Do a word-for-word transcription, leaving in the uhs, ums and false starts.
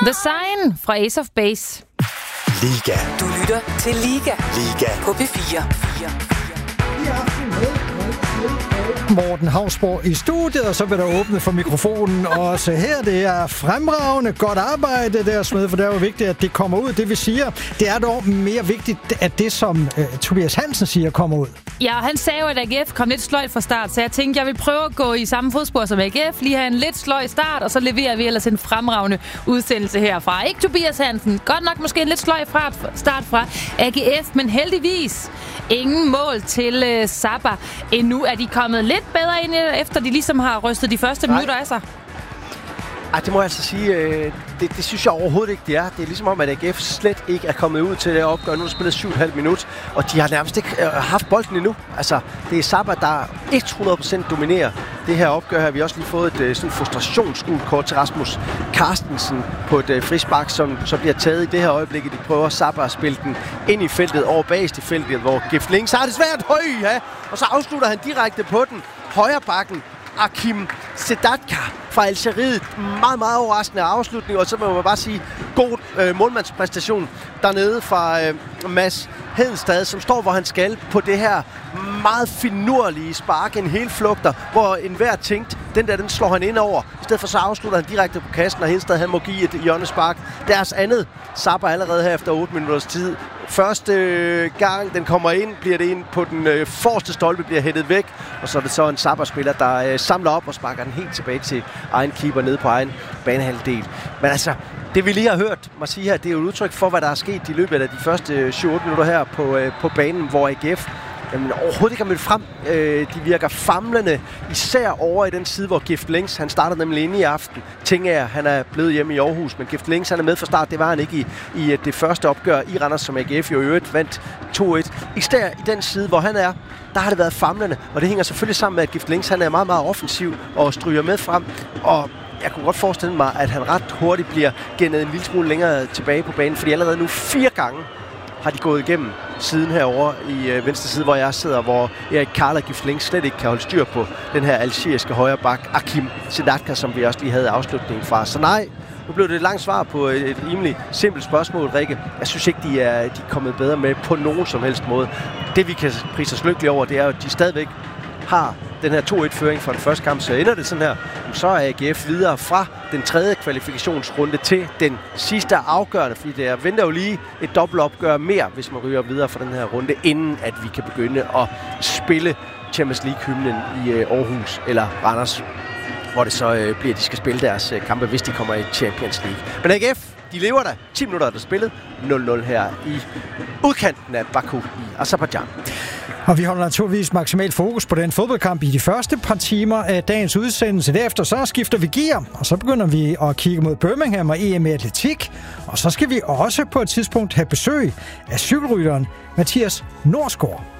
The Sign fra Ace of Base. Liga. Du lytter til Liga. Liga. På P fire. Morten Hausborg i studiet, og så vil der åbne for mikrofonen også her. Det er fremragende godt arbejde der, Smed, for det er jo vigtigt, at det kommer ud. Det vi siger, det er dog mere vigtigt, at det, som uh, Tobias Hansen siger, kommer ud. Ja, han sagde jo, at A G F kom lidt sløjt fra start, så jeg tænkte, jeg vil prøve at gå i samme fodspor som A G F, lige have en lidt sløj start, og så leverer vi ellers en fremragende udsendelse herfra. Ikke Tobias Hansen, godt nok måske en lidt sløj start fra A G F, men heldigvis ingen mål til uh, Saba. Endnu er de kommet lidt bedre ind, efter de ligesom har rystet de første Nej. minutter af sig. Ej, det må jeg altså sige, øh, det, det synes jeg overhovedet ikke, det er. Det er ligesom om, at A G F slet ikke er kommet ud til det opgør. Nu har de spillet syv komma fem minut, og de har nærmest ikke øh, haft bolden endnu. Altså, det er Saba, der hundrede procent dominerer det her opgør her. Vi har også lige fået et øh, sådan frustrationsgulkort til Rasmus Carstensen på et øh, frispark, som så bliver taget i det her øjeblik. De prøver Saba at spille den ind i feltet, over bagest i feltet, hvor Gift Links har det svært. Høj, ja. Og så afslutter han direkte på den. Højre bakken. Akim Sedatka fra Algeriet. Meget, meget overraskende afslutning, og så må man bare sige, god øh, målmandspræstation dernede fra øh, Mads Hedenstad, som står, hvor han skal, på det her meget finurlige spark, en hel flugter, hvor enhver tænkt, den der, den slår han ind over. I stedet for så afslutter han direkte på kassen, og Hedenstad, han må give et hjørnespark. Deres andet Saba allerede her efter otte minutters tid. Første gang, den kommer ind, bliver det ind på den øh, forreste stolpe, bliver hættet væk, og så er det så en Saba-spiller, der øh, samler op og sparker den helt tilbage til egen keeper nede på egen banehalvdel. Men altså, det vi lige har hørt mig sige her, det er jo et udtryk for, hvad der er sket i løbet af de første syv otte minutter her på, øh, på banen, hvor A G F jamen, overhovedet ikke har mødt frem. Øh, de virker famlende, især over i den side, hvor Gift Links, han starter nemlig inde i aften. Tingager, han er blevet hjemme i Aarhus, men Gift Links, han er med fra start. Det var han ikke i, i det første opgør i Randers, som A G F jo i øvrigt vandt to et. Især i den side, hvor han er, der har det været famlende, og det hænger selvfølgelig sammen med, at Gift Links, han er meget, meget offensiv og stryger med frem. Og jeg kunne godt forestille mig, at han ret hurtigt bliver gennet en lille smule længere tilbage på banen, fordi allerede nu fire gange har de gået igennem siden herovre i øh, venstre side, hvor jeg sidder, hvor Erik Karl og Gift Links slet ikke kan holde styr på den her algeriske højre bak, Akim Sedatka, som vi også lige havde afslutningen fra. Så nej, nu blev det et langt svar på et, et rimelig simpelt spørgsmål, Rikke. Jeg synes ikke, de er, de er kommet bedre med på nogen som helst måde. Det vi kan prise os lykkelige over, det er jo, at de stadigvæk har den her to et-føring fra den første kamp, så ender det sådan her, så er A G F videre fra den tredje kvalifikationsrunde til den sidste afgørende, fordi der venter jo lige et dobbeltopgør mere, hvis man ryger videre fra den her runde, inden at vi kan begynde at spille Champions League-hymnen i øh, Aarhus eller Randers, hvor det så øh, bliver, at de skal spille deres øh, kampe, hvis de kommer i Champions League. Men A G F, de lever der. ti minutter er der spillet. nul nul her i udkanten af Baku i Aserbajdsjan. Og vi holder naturligvis maksimalt fokus på den fodboldkamp i de første par timer af dagens udsendelse. Derefter så skifter vi gear, og så begynder vi at kigge mod Birmingham og E M i atletik. Og så skal vi også på et tidspunkt have besøg af cykelrytteren Mathias Norsgaard.